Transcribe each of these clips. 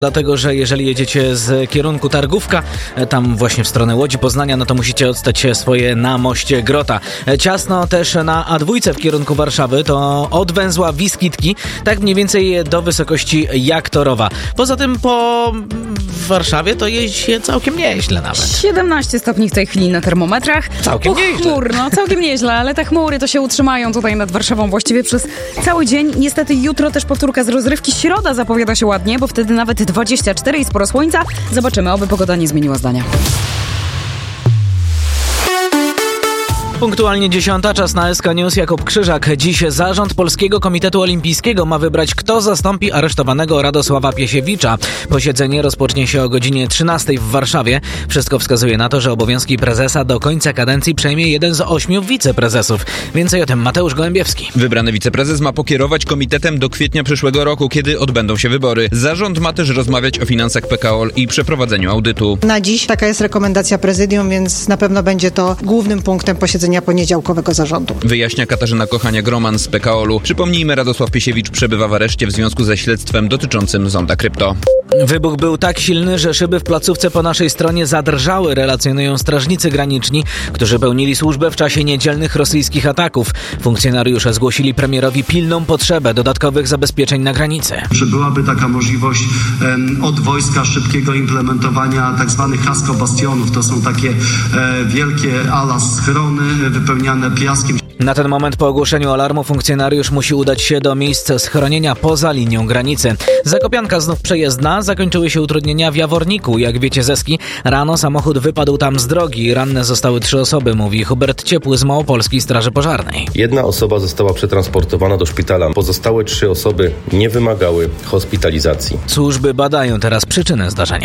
Dlatego, że jeżeli jedziecie z kierunku Targówka, tam właśnie w stronę Łodzi, Poznania, no to musicie odstać swoje na moście Grota. Ciasno też na A2 w kierunku Warszawy, to od węzła Wiskitki, tak mniej więcej do wysokości Jaktorowa. Poza tym po Warszawie to jeździ się całkiem nieźle nawet. 17 stopni w tej chwili na termometrach. Całkiem nieźle. Chmurno, całkiem nieźle, ale te chmury to się utrzymają tutaj nad Warszawą właściwie przez cały dzień. Niestety jutro też powtórka z rozrywki. Środa zapowiada się ładnie, bo wtedy nawet 24 i sporo słońca. Zobaczymy, oby pogoda nie zmieniła zdania. Punktualnie 10, czas na SK News. Jakub Krzyżak. Dziś Zarząd Polskiego Komitetu Olimpijskiego ma wybrać, kto zastąpi aresztowanego Radosława Piesiewicza. Posiedzenie rozpocznie się o godzinie 13 w Warszawie. Wszystko wskazuje na to, że obowiązki prezesa do końca kadencji przejmie jeden z 8 wiceprezesów. Więcej o tym Mateusz Gołębiewski. Wybrany wiceprezes ma pokierować komitetem do kwietnia przyszłego roku, kiedy odbędą się wybory. Zarząd ma też rozmawiać o finansach PKO i przeprowadzeniu audytu. Na dziś taka jest rekomendacja prezydium, więc na pewno będzie to głównym punktem posiedzenia poniedziałkowego zarządu. Wyjaśnia Katarzyna Kochania-Groman z PKO-u. Przypomnijmy, Radosław Piesiewicz przebywa w areszcie w związku ze śledztwem dotyczącym Zonda Krypto. Wybuch był tak silny, że szyby w placówce po naszej stronie zadrżały, relacjonują strażnicy graniczni, którzy pełnili służbę w czasie niedzielnych rosyjskich ataków. Funkcjonariusze zgłosili premierowi pilną potrzebę dodatkowych zabezpieczeń na granicy. Że byłaby taka możliwość od wojska szybkiego implementowania tak zwanych hasko-bastionów. To są takie wielkie ala schrony wypełniane piaskiem. Na ten moment po ogłoszeniu alarmu funkcjonariusz musi udać się do miejsca schronienia poza linią granicy. Zakopianka znów przejezdna, zakończyły się utrudnienia w Jaworniku. Jak wiecie ze ski, rano samochód wypadł tam z drogi. Ranne zostały 3 osoby, mówi Hubert Ciepły z Małopolskiej Straży Pożarnej. 1 osoba została przetransportowana do szpitala. Pozostałe 3 osoby nie wymagały hospitalizacji. Służby badają teraz przyczynę zdarzenia.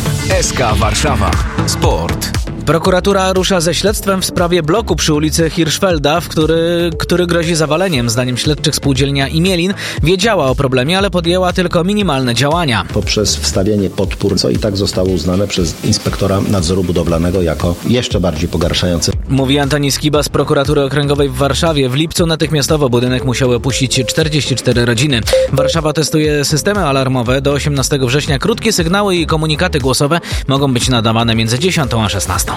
SK Warszawa. Sport. Prokuratura rusza ze śledztwem w sprawie bloku przy ulicy Hirschfelda, który grozi zawaleniem. Zdaniem śledczych spółdzielnia Imielin wiedziała o problemie, ale podjęła tylko minimalne działania. Poprzez wstawienie podpór, co i tak zostało uznane przez inspektora nadzoru budowlanego jako jeszcze bardziej pogarszające. Mówi Antoni Skiba z prokuratury okręgowej w Warszawie. W lipcu natychmiastowo budynek musiały opuścić 44 rodziny. Warszawa testuje systemy alarmowe. Do 18 września krótkie sygnały i komunikaty głosowe mogą być nadawane między 10 a 16.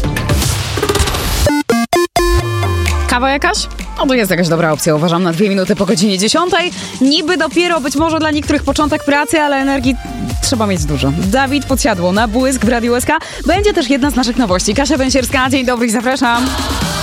Kawa jakaś? No to jest jakaś dobra opcja, uważam, na 2 minuty po godzinie 10. Niby dopiero być może dla niektórych początek pracy, ale energii trzeba mieć dużo. Dawid Podsiadło na błysk w Radiu SK. Będzie też jedna z naszych nowości. Kasia Węsierska, dzień dobry, zapraszam.